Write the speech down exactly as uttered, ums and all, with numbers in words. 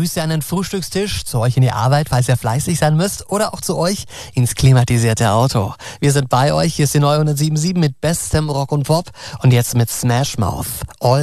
Grüße an den Frühstückstisch, zu euch in die Arbeit, falls ihr fleißig sein müsst, oder auch zu euch ins klimatisierte Auto. Wir sind bei euch, hier ist die neue hundertsieben Komma sieben mit bestem Rock und Pop und jetzt mit Smash Mouth. All